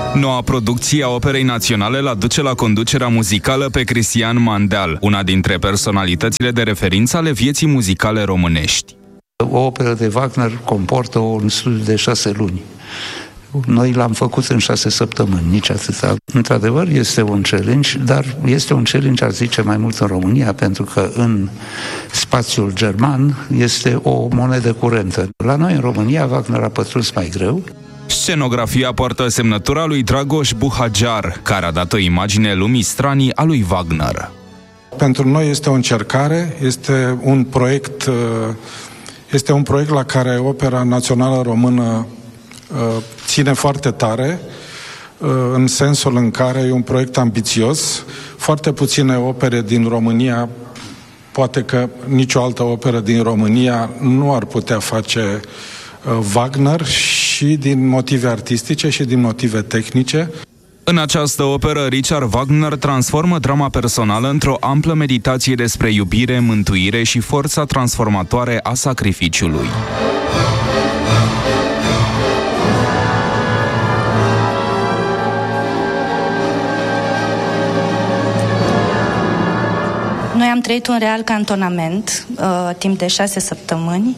Noua producție a Operei Naționale l-a duce la conducerea muzicală pe Cristian Mandeal, una dintre personalitățile de referință ale vieții muzicale românești. O operă de Wagner comportă un studiu de 6 luni. Noi l-am făcut în 6 săptămâni, nici atâta. Într-adevăr, este un challenge, dar este un challenge, aș zice, mai mult în România, pentru că în spațiul german este o monedă curentă. La noi, în România, Wagner a pătruns mai greu. Scenografia poartă semnătura lui Dragoș Buhagiar, care a dat o imagine lumii stranii a lui Wagner. Pentru noi este o încercare, este un proiect la care Opera Națională Română ține foarte tare, în sensul în care e un proiect ambițios. Foarte puține opere din România, poate că nicio altă operă din România nu ar putea face Wagner, și din motive artistice și din motive tehnice. În această operă, Richard Wagner transformă drama personală într-o amplă meditație despre iubire, mântuire și forța transformatoare a sacrificiului. Noi am trăit un real cantonament timp de 6 săptămâni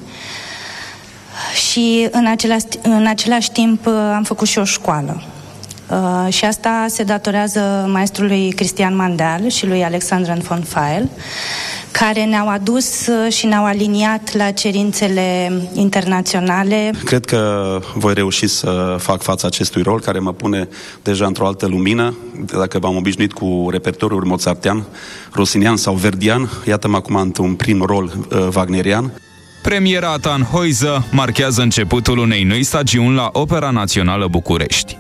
și în același timp am făcut și o școală. Și asta se datorează maestrului Cristian Mandeal și lui Alexandru von Fael, care ne-au adus și ne-au aliniat la cerințele internaționale. Cred că voi reuși să fac față acestui rol, care mă pune deja într-o altă lumină. Dacă v-am obișnuit cu repertoriul mozartian, rosinian sau verdian, iată-mă acum într-un prim rol wagnerian. Premiera Tannhäuser marchează începutul unei noi stagiuni la Opera Națională București.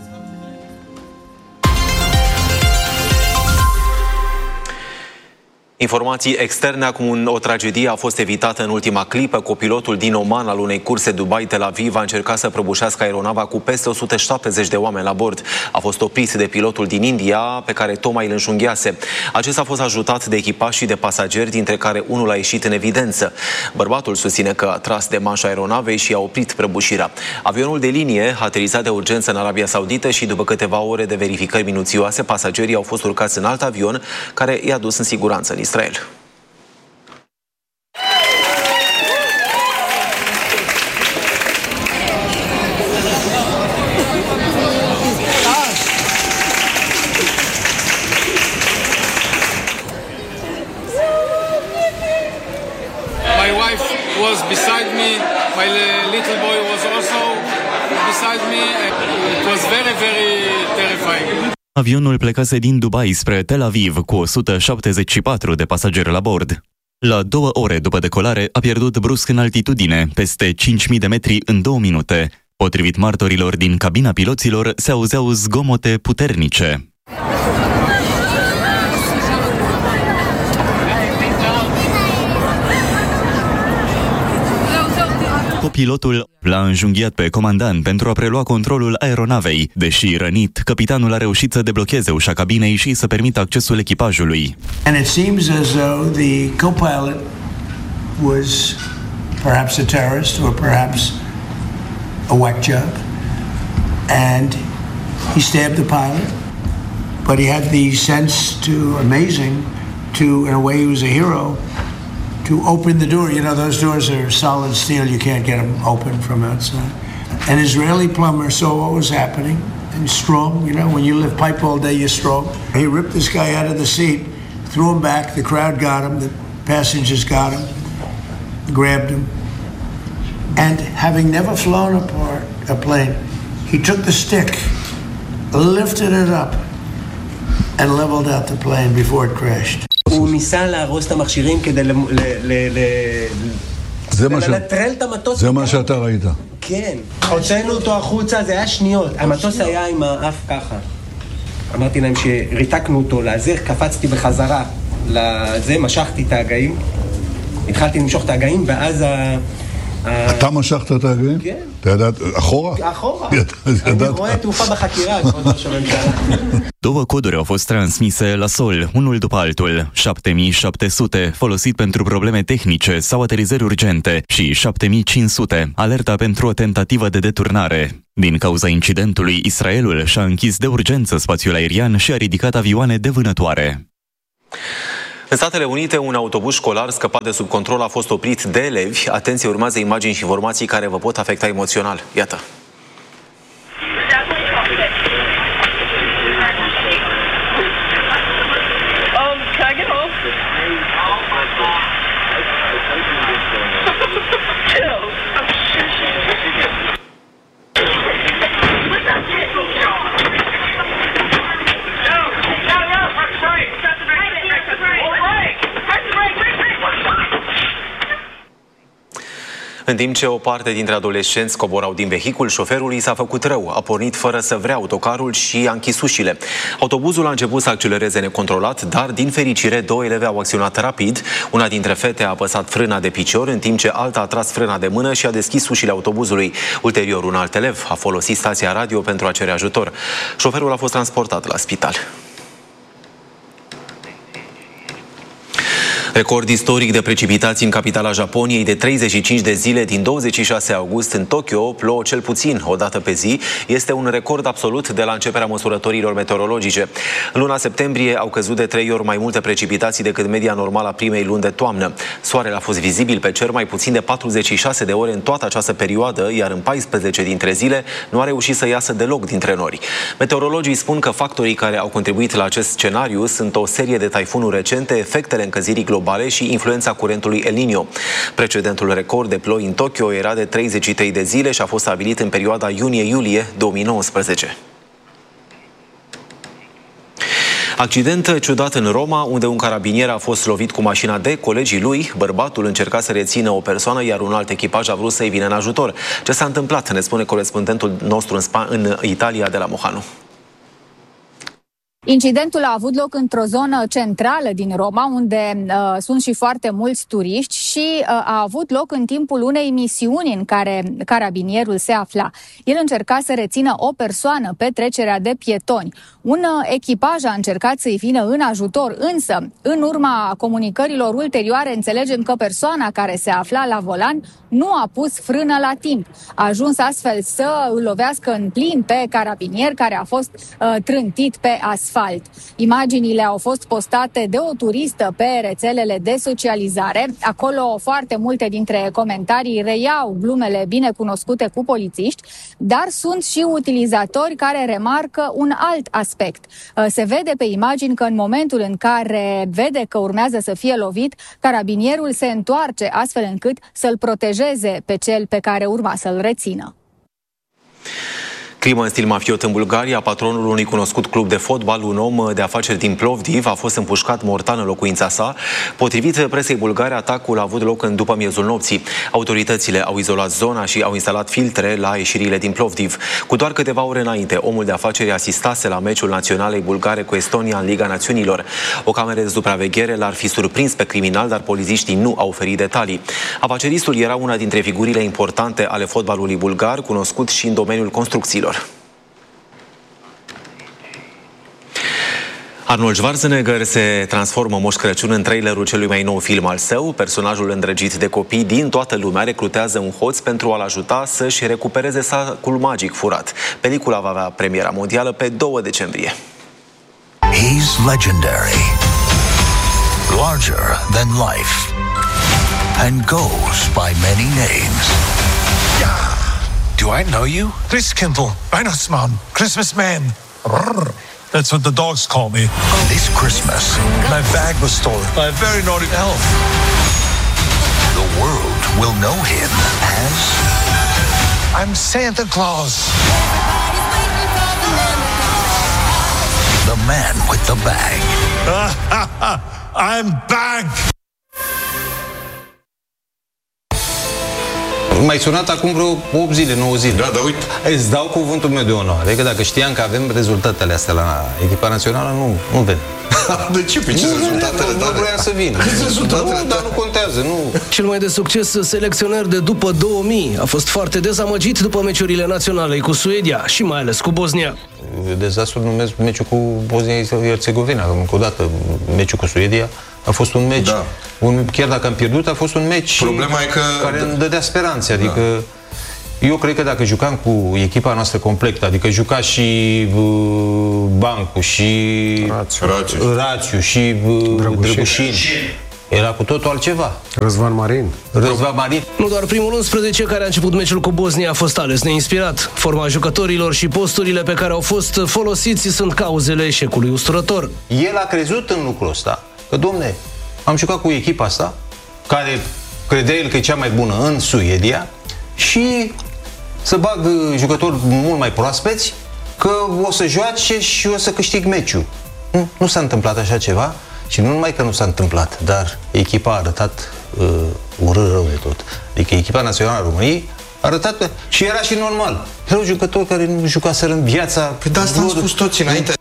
Informații externe: acum o tragedie a fost evitată în ultima clipă. Copilotul din Oman al unei curse Dubai-Tel Aviv a încercat să prăbușească aeronava cu peste 170 de oameni la bord. A fost oprit de pilotul din India, pe care tocmai îl înjunghiase. Acesta a fost ajutat de echipaj și de pasageri, dintre care unul a ieșit în evidență. Bărbatul susține că a tras de manșa aeronavei și a oprit prăbușirea. Avionul de linie a aterizat de urgență în Arabia Saudită și după câteva ore de verificări minuțioase, pasagerii au fost urcați în alt avion care i-a dus în siguranță în Israel. My wife was beside me, my little boy was also beside me. It was very, very terrifying. Avionul plecase din Dubai spre Tel Aviv cu 174 de pasageri la bord. La 2 ore după decolare a pierdut brusc în altitudine, peste 5.000 de metri în 2 minute. Potrivit martorilor din cabina piloților, se auzeau zgomote puternice. Copilotul l-a înjunghiat pe comandant pentru a prelua controlul aeronavei. Deși rănit, capitanul a reușit să deblocheze ușa cabinei și să permită accesul echipajului. And it seems as though the co-pilot was perhaps a terrorist or perhaps a whack job, and he stabbed the pilot, but he had the sense in a way he was a hero, to open the door. You know, those doors are solid steel. You can't get them open from outside. An Israeli plumber saw what was happening and strong. You know, when you lift pipe all day, you're strong. He ripped this guy out of the seat, threw him back. The crowd got him. The passengers got him, grabbed him. And having never flown a plane, he took the stick, lifted it up, and leveled out the plane before it crashed. הוא ניסה להרוס את המכשירים כדי לנטרל את המטוס. זה מה שאתה ראית. כן. הוצאנו אותו החוצה, זה היה שניות. המטוס היה עם האף ככה. אמרתי להם שריתקנו אותו להזיר, קפצתי בחזרה לזה, משכתי את ההגאים. התחלתי למשוך את ההגאים, ואז אתה משכת את הרגעים? כן. אתה ידעת, אחורה? אחורה. אני רואה תעופה בחקירה, כבוד ראש הממשלה. Două coduri au fost transmise la sol, unul după altul, 7700, folosit pentru probleme tehnice sau aterizări urgente, și 7500, alerta pentru o tentativă de deturnare. Din cauza incidentului, Israelul și-a închis de urgență spațiul aerian și a ridicat avioane de vânătoare. În Statele Unite, un autobuz școlar scăpat de sub control a fost oprit de elevi. Atenție, urmează imagini și informații care vă pot afecta emoțional. Iată. În timp ce o parte dintre adolescenți coborau din vehicul, șoferul i s-a făcut rău. A pornit fără să vrea autocarul și a închis ușile. Autobuzul a început să accelereze necontrolat, dar din fericire două elevi au acționat rapid. Una dintre fete a apăsat frâna de picior, în timp ce alta a tras frâna de mână și a deschis ușile autobuzului. Ulterior, un alt elev a folosit stația radio pentru a cere ajutor. Șoferul a fost transportat la spital. Record istoric de precipitații în capitala Japoniei de 35 de zile din 26 august în Tokyo, plouă cel puțin o dată pe zi. Este un record absolut de la începerea măsurătorilor meteorologice. În luna septembrie au căzut de 3 ori mai multe precipitații decât media normală a primei luni de toamnă. Soarele a fost vizibil pe cer mai puțin de 46 de ore în toată această perioadă, iar în 14 dintre zile nu a reușit să iasă deloc dintre nori. Meteorologii spun că factorii care au contribuit la acest scenariu sunt o serie de taifunuri recente, efectele încălzirii globale și influența curentului El Niño. Precedentul record de ploi în Tokyo era de 33 de zile și a fost stabilit în perioada iunie-iulie 2019. Accident ciudat în Roma, unde un carabinier a fost lovit cu mașina de colegii lui. Bărbatul încerca să rețină o persoană, iar un alt echipaj a vrut să-i vină în ajutor. Ce s-a întâmplat, ne spune corespondentul nostru în Italia, de la Mohanu. Incidentul a avut loc într-o zonă centrală din Roma, unde sunt și foarte mulți turiști, și a avut loc în timpul unei misiuni în care carabinierul se afla. El încerca să rețină o persoană pe trecerea de pietoni. Un echipaj a încercat să-i vină în ajutor, însă, în urma comunicărilor ulterioare, înțelegem că persoana care se afla la volan nu a pus frână la timp. A ajuns astfel să îl lovească în plin pe carabinier, care a fost trântit pe asfalt. Imaginile au fost postate de o turistă pe rețelele de socializare. Acolo foarte multe dintre comentarii reiau glumele bine cunoscute cu polițiști, dar sunt și utilizatori care remarcă un alt aspect. Se vede pe imagini că în momentul în care vede că urmează să fie lovit, carabinierul se întoarce astfel încât să-l protejeze pe cel pe care urma să-l rețină. Crimă în stil mafiot în Bulgaria. Patronul unui cunoscut club de fotbal, un om de afaceri din Plovdiv, a fost împușcat mortal în locuința sa. Potrivit presei bulgare, atacul a avut loc în după miezul nopții. Autoritățile au izolat zona și au instalat filtre la ieșirile din Plovdiv. Cu doar câteva ore înainte, omul de afaceri asistase la meciul naționalei bulgare cu Estonia în Liga Națiunilor. O cameră de supraveghere l-ar fi surprins pe criminal, dar polițiștii nu au oferit detalii. Afaceristul era una dintre figurile importante ale fotbalului bulgar, cunoscut și în domeniul construcțiilor. Arnold Schwarzenegger se transformă Moș Crăciun în trailerul celui mai nou film al său. Personajul îndrăgit de copii din toată lumea recrutează un hoț pentru a-l ajuta să-și recupereze sacul magic furat. Pelicula va avea premiera mondială pe 2 decembrie. He's legendary, larger than life, and goes by many names. Do I know you? Christkindl, Weihnachtsmann, Christmas man. That's what the dogs call me. This Christmas, my bag was stolen by a very naughty elf. The world will know him as... I'm Santa Claus. The man with the bag. I'm back! M-ai sunat acum vreo 8 zile, 9 zile. Da, dar uite. Îți dau cuvântul meu de onoare, că dacă știam că avem rezultatele astea la echipa națională, nu veni. De ce? Pe ce rezultatele tale? Nu vroia să vină. Dar nu contează, nu. Cel mai de succes selecționer de după 2000 a fost foarte dezamăgit după meciurile naționale cu Suedia și mai ales cu Bosnia. Dezastru numesc meciul cu Bosnia-Herzegovina. Încă o dată, meciul cu Suedia a fost un meci, chiar dacă am pierdut, a fost un meci care îmi dădea speranțe. Adică eu cred că dacă jucam cu echipa noastră completă, adică juca și Bancu, și Rațiu, și Drăgușin, era cu totul altceva. Răzvan Marin. Nu doar primul 11 care a început meciul cu Bosnia a fost ales neinspirat. Forma jucătorilor și posturile pe care au fost folosiți sunt cauzele eșecului usturător. El a crezut în lucrul ăsta. Că, domne, am jucat cu echipa asta, care credea el că e cea mai bună în Suedia, și să bag jucători mult mai proaspeți, că o să joace și o să câștig meciul. Nu s-a întâmplat așa ceva. Și nu numai că nu s-a întâmplat, dar echipa a arătat urât rău de tot. Adică echipa națională a României a arătat, și era și normal. Erau jucători care nu jucaseră în viața... Păi de asta am spus toți înainte.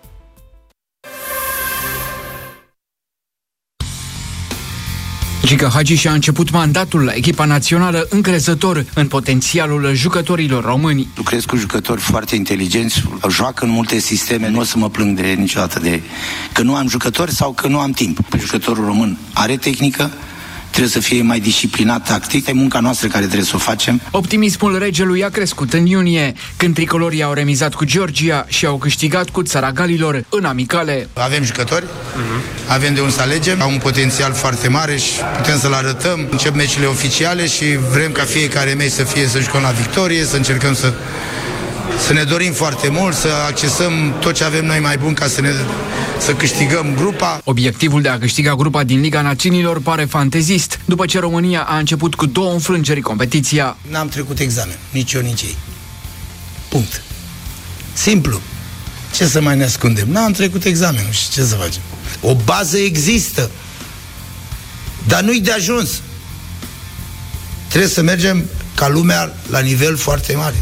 Gică Hagi și-a început mandatul la echipa națională încrezător în potențialul jucătorilor români. Lucrez cu jucători foarte inteligenți, joacă în multe sisteme, nu o să mă plâng niciodată de că nu am jucători sau că nu am timp. Jucătorul român are tehnică, trebuie să fie mai disciplinat tactic, e munca noastră care trebuie să o facem. Optimismul regelui a crescut în iunie, când tricolorii au remizat cu Georgia și au câștigat cu țara Galilor în amicale. Avem jucători, avem de unde să alegem, au un potențial foarte mare și putem să-l arătăm. Încep meciurile oficiale și vrem ca fiecare meci să jucăm la victorie, să încercăm să ne dorim foarte mult, să accesăm tot ce avem noi mai bun ca să câștigăm grupa. Obiectivul de a câștiga grupa din Liga Națiunilor pare fantezist, după ce România a început cu 2 înfrângeri competiția. N-am trecut examen, nici eu, nici ei. Punct. Simplu. Ce să mai ne ascundem? N-am trecut examenul și ce să facem? O bază există, dar nu-i de ajuns. Trebuie să mergem ca lumea la nivel foarte mare.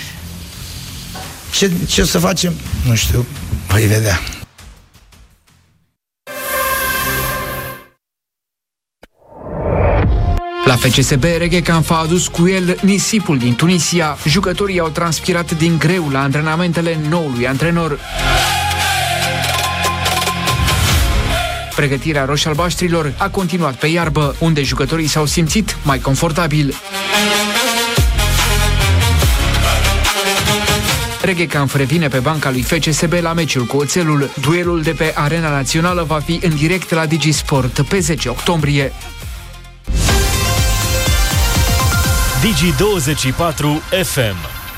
Ce o să facem? Nu știu, voi vedea. La FCSB, Reghecanf a adus cu el nisipul din Tunisia. Jucătorii au transpirat din greu la antrenamentele noului antrenor. Pregătirea roșii-albaștrilor a continuat pe iarbă, unde jucătorii s-au simțit mai confortabil. Reghecanf revine pe banca lui FCSB la meciul cu Oțelul. Duelul de pe Arena Națională va fi în direct la Digisport pe 10 octombrie. Digi24 FM.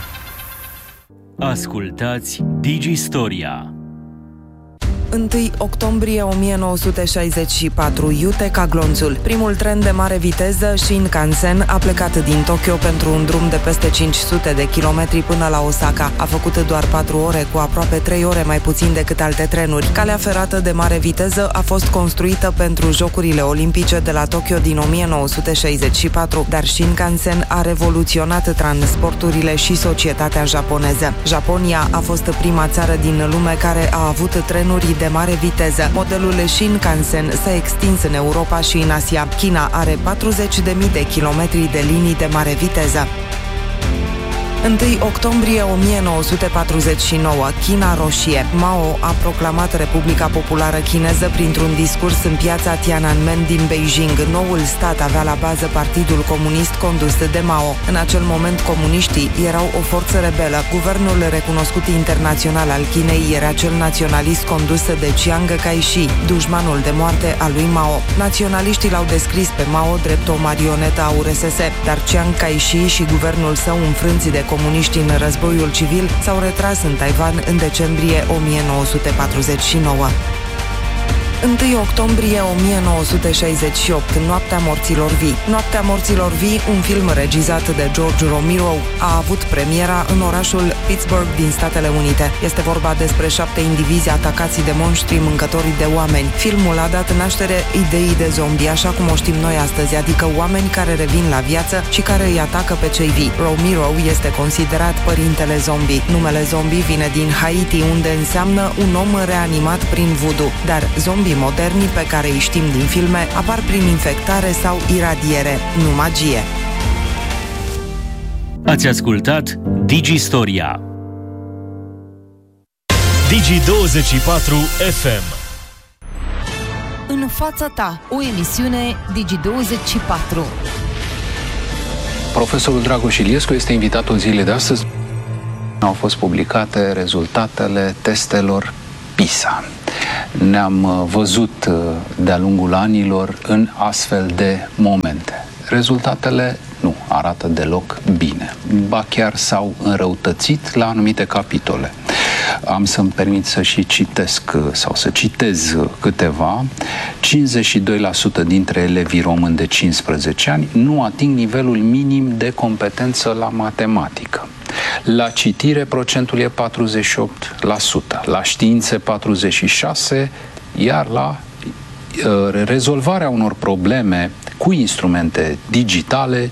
Ascultați Digistoria. 1 octombrie 1964, Yuteca Glonțul. Primul tren de mare viteză, Shinkansen, a plecat din Tokyo pentru un drum de peste 500 de kilometri până la Osaka. A făcut doar 4 ore, cu aproape 3 ore mai puțin decât alte trenuri. Calea ferată de mare viteză a fost construită pentru Jocurile Olimpice de la Tokyo din 1964, dar Shinkansen a revoluționat transporturile și societatea japoneză. Japonia a fost prima țară din lume care a avut trenuri de mare viteză. Modelul Shinkansen s-a extins în Europa și în Asia. China are 40.000 de kilometri de linii de mare viteză. 1 octombrie 1949, China Roșie. Mao a proclamat Republica Populară Chineză printr-un discurs în piața Tiananmen din Beijing. Noul stat avea la bază Partidul Comunist condus de Mao. În acel moment, comuniștii erau o forță rebelă. Guvernul recunoscut internațional al Chinei era cel naționalist condus de Chiang Kai-shi, dușmanul de moarte al lui Mao. Naționaliștii l-au descris pe Mao drept o marionetă a URSS, dar Chiang Kai-shi și guvernul său, înfrânți de comuniști în războiul civil, s-au retras în Taiwan în decembrie 1949. 1 octombrie 1968, Noaptea morților vii. Noaptea morților vii, un film regizat de George Romero, a avut premiera în orașul Pittsburgh din Statele Unite. Este vorba despre 7 indivizi atacați de monștri mâncători de oameni. Filmul a dat naștere ideii de zombie, așa cum o știm noi astăzi, adică oameni care revin la viață și care îi atacă pe cei vii. Romero este considerat părintele zombie. Numele zombie vine din Haiti, unde înseamnă un om reanimat prin voodoo, dar zombii moderni pe care îi știm din filme apar prin infectare sau iradiere, nu magie. Ați ascultat Digistoria. Digi24 FM. În fața ta, o emisiune Digi24. Profesorul Dragoș Iliescu este invitatul zilei de astăzi. Au fost publicate rezultatele testelor PISA. Ne-am văzut de-a lungul anilor în astfel de momente. Rezultatele nu arată deloc bine, ba chiar s-au înrăutățit la anumite capitole. Am să-mi permit să și citesc sau să citez câteva. 52% dintre elevii români de 15 ani nu ating nivelul minim de competență la matematică. La citire procentul e 48%, la științe 46%, iar la rezolvarea unor probleme cu instrumente digitale,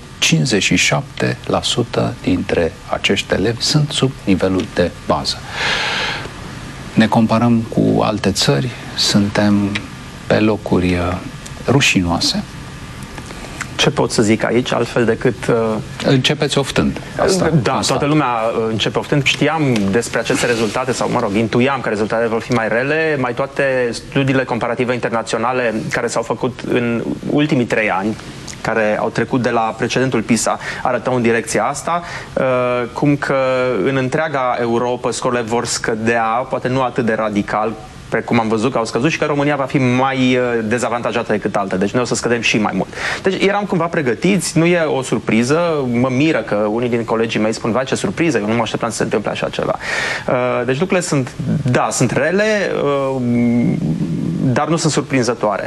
57% dintre acești elevi sunt sub nivelul de bază. Ne comparăm cu alte țări, suntem pe locuri rușinoase. Ce pot să zic aici, altfel decât... Începeți oftând. Asta, da, constat. Toată lumea începe oftând. Știam despre aceste rezultate, sau, mă rog, intuiam că rezultatele vor fi mai rele. Mai toate studiile comparative internaționale care s-au făcut în ultimii 3 ani, care au trecut de la precedentul PISA, arătau în direcția asta, cum că în întreaga Europa scorurile vor scădea, poate nu atât de radical, precum am văzut că au scăzut, și că România va fi mai dezavantajată decât alte. Deci noi o să scădem și mai mult. Deci eram cumva pregătiți, nu e o surpriză. Mă miră că unii din colegii mei spun, vai, ce surpriză, eu nu mă așteptam să se întâmple așa ceva. Deci lucrurile sunt, da, sunt rele, dar nu sunt surprinzătoare.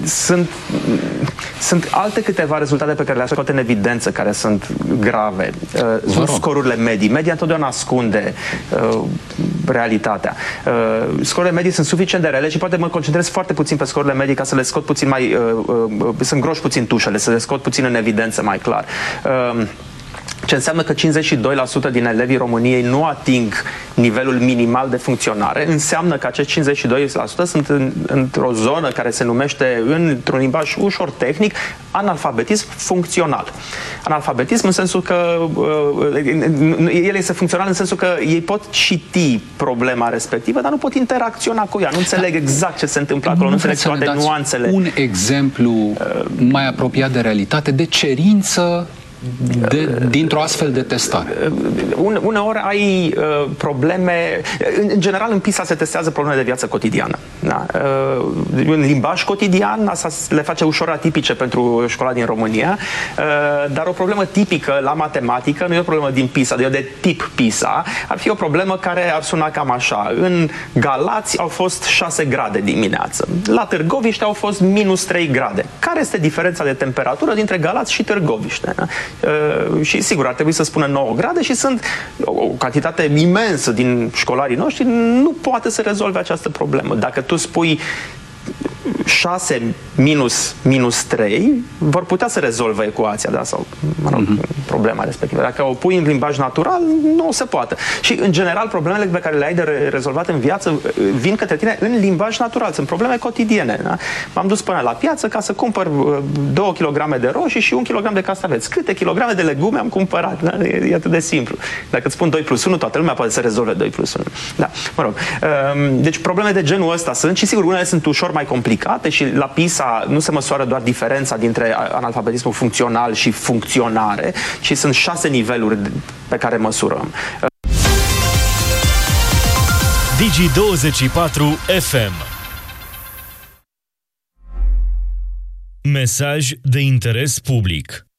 Sunt alte câteva rezultate pe care le-aș scoate în evidență, care sunt grave. Sunt scorurile medii. Media întotdeauna ascunde realitatea. Scorurile medii sunt suficient de rele și poate mă concentrez foarte puțin pe scorurile medii ca să le scot puțin mai... să îngroși puțin tușele, să le scot puțin în evidență mai clar. Ce înseamnă că 52% din elevii României nu ating nivelul minimal de funcționare, înseamnă că acești 52% sunt într-o zonă care se numește, într-un limbaj ușor tehnic, analfabetism funcțional. Analfabetism în sensul că el este funcțional în sensul că ei pot citi problema respectivă, dar nu pot interacționa cu ea, nu înțeleg exact ce se întâmplă acolo, nu înțeleg toate nuanțele. Un exemplu mai apropiat de realitate, de cerință dintr-o astfel de testare. Uneori ai probleme, în general în PISA se testează probleme de viață cotidiană. Da? În limbaj cotidian, asta le face ușor atipice pentru școala din România, dar o problemă tipică la matematică, nu e o problemă din PISA, de tip PISA, ar fi o problemă care ar suna cam așa. În Galați au fost 6 grade dimineață. La Târgoviște au fost -3 grade. Care este diferența de temperatură dintre Galați și Târgoviște? Da? Și sigur, ar trebui să spună 9 grade și sunt o cantitate imensă din școlarii noștri nu poate să rezolve această problemă. Dacă tu spui 6 minus 3, vor putea să rezolve ecuația, da? Sau, mă rog, problema respectivă. Dacă o pui în limbaj natural, nu se poate. Și, în general, problemele pe care le ai de rezolvat în viață vin către tine în limbaj natural. Sunt probleme cotidiene. Da? M-am dus până la piață ca să cumpăr 2 kg de roșii și 1 kg de castraveți. Câte kilograme de legume am cumpărat? Da? E atât de simplu. Dacă îți spun 2 + 1, toată lumea poate să rezolve 2 + 1. Da, mă rog. Deci, probleme de genul ăsta sunt și, sigur, unele sunt ușor mai complicate și la PISA nu se măsoară doar diferența dintre analfabetismul funcțional și funcționare, ci sunt 6 niveluri pe care măsurăm. Digi24 FM. Mesaj de interes public.